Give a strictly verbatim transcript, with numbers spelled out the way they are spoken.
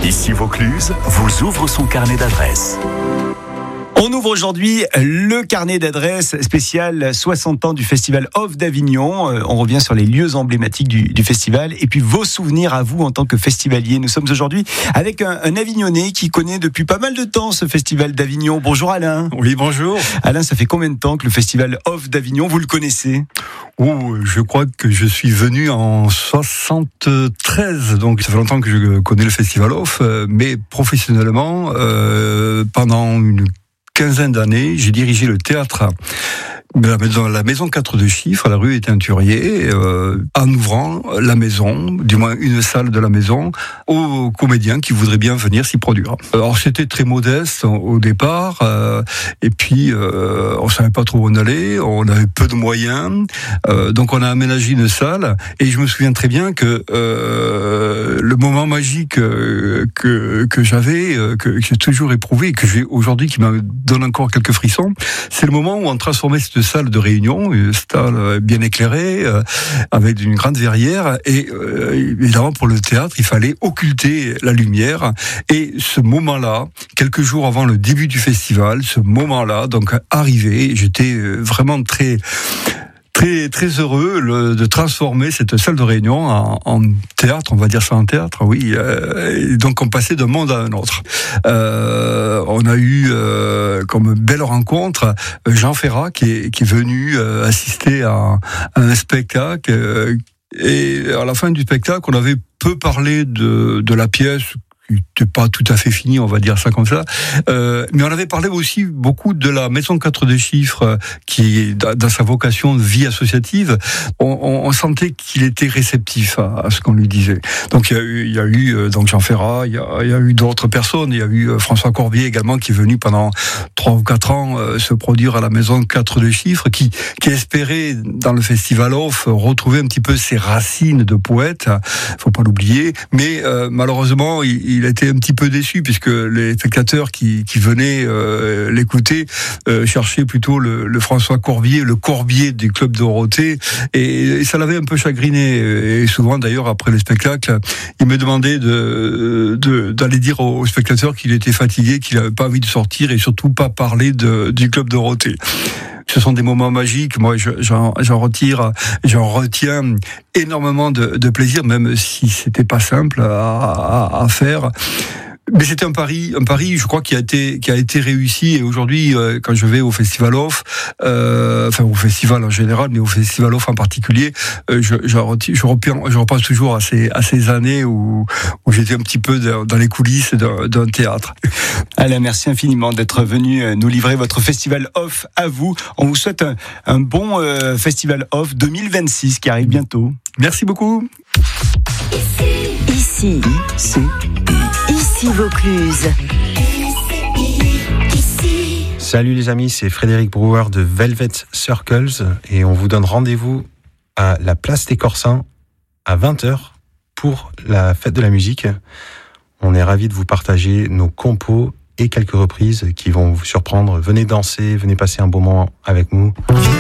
Ici Vaucluse vous ouvre son carnet d'adresses. On ouvre aujourd'hui le carnet d'adresses spécial soixante ans du Festival Off d'Avignon. On revient sur les lieux emblématiques du, du festival et puis vos souvenirs à vous en tant que festivalier. Nous sommes aujourd'hui avec un, un Avignonnais qui connaît depuis pas mal de temps ce Festival d'Avignon. Bonjour Alain. Oui, bonjour. Alain, ça fait combien de temps que le Festival Off d'Avignon, vous le connaissez ? Oh, je crois que je suis venu en soixante-treize, donc ça fait longtemps que je connais le Festival Off, mais professionnellement, euh, pendant une quinzaine d'années, j'ai dirigé le théâtre la maison, la maison quatre de chiffres, à la rue Éteinturier, euh, en ouvrant la maison, du moins une salle de la maison, aux comédiens qui voudraient bien venir s'y produire. Alors c'était très modeste au départ, euh, et puis euh, on savait pas trop où on allait, on avait peu de moyens, euh, donc on a aménagé une salle, et je me souviens très bien que euh, le moment magique euh, que que j'avais, euh, que, que j'ai toujours éprouvé, et que j'ai aujourd'hui, qui me donne encore quelques frissons, c'est le moment où on transformait cette salle de réunion, une salle bien éclairée, euh, avec une grande verrière, et euh, évidemment pour le théâtre, il fallait occulter la lumière, et ce moment-là, quelques jours avant le début du festival, ce moment-là, donc arrivé, j'étais vraiment très... Très, très heureux le, de transformer cette salle de réunion en, en théâtre, on va dire ça en théâtre, oui. Euh, et donc on passait d'un monde à un autre. Euh, on a eu euh, comme belle rencontre Jean Ferrat qui est, qui est venu euh, assister à, à un spectacle. Euh, et à la fin du spectacle, on avait peu parlé de, de la pièce, qui n'était pas tout à fait fini, on va dire ça comme ça. Euh, mais on avait parlé aussi beaucoup de la maison quatre de chiffres, qui, dans sa vocation de vie associative, on, on, on sentait qu'il était réceptif à, à ce qu'on lui disait. Donc il y a eu, il y a eu donc Jean Ferrat, il y a, il y a eu d'autres personnes, il y a eu François Corbier également, qui est venu pendant trois ou quatre ans euh, se produire à la maison quatre de chiffres, qui, qui espérait, dans le Festival Off, retrouver un petit peu ses racines de poète, faut pas l'oublier, mais euh, malheureusement, il, il Il a été un petit peu déçu, puisque les spectateurs qui, qui venaient euh, l'écouter euh, cherchaient plutôt le, le François Corbier, le Corbier du Club Dorothée, et, et ça l'avait un peu chagriné. Et souvent, d'ailleurs, après le spectacle, il me demandait de, de, d'aller dire aux spectateurs qu'il était fatigué, qu'il n'avait pas envie de sortir, et surtout pas parler de, du Club Dorothée. Ce sont des moments magiques. Moi, j'en, j'en retire, j'en retiens énormément de, de plaisir, même si c'était pas simple à, à, à faire. Mais c'était un pari, un pari, je crois, qui a été, qui a été réussi. Et aujourd'hui, euh, quand je vais au Festival Off, euh, enfin au festival en général, mais au Festival Off en particulier, euh, je, je, retire, je, repense, je repense toujours à ces, à ces années où, où j'étais un petit peu dans les coulisses d'un, d'un théâtre. Alain, merci infiniment d'être venu nous livrer votre Festival Off à vous. On vous souhaite un, un bon euh, Festival Off deux mille vingt-six qui arrive bientôt. Merci beaucoup. Ici, ici, ici Vaucluse. Salut les amis, c'est Frédéric Brouwer de Velvet Circles et on vous donne rendez-vous à la place des Corsins à vingt heures pour la fête de la musique. On est ravis de vous partager nos compos et quelques reprises qui vont vous surprendre. Venez danser, venez passer un bon moment avec nous.